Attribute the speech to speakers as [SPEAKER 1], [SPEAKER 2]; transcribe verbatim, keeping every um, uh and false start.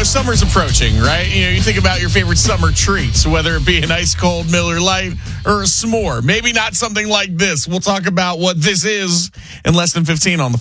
[SPEAKER 1] summer's approaching, right? You know, you think about your favorite summer treats, whether it be an ice cold Miller Lite or a s'more. Maybe not something like this. We'll talk about what this is in less than fifteen on the